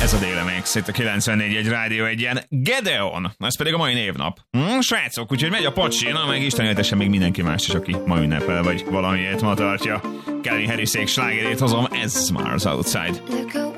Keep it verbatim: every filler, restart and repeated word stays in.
Ez a Délemix, itt a kilencvennégy egy Rádió egyen. Gedeon, ez pedig a mai névnap. Hmm, srácok, úgyhogy megy a pacsi, na meg Isten éltesse még mindenki más is, aki ma ünnepel, vagy valamiért ma tartja. Calvin Harrisék slágerét hozom, ez Mars Outside.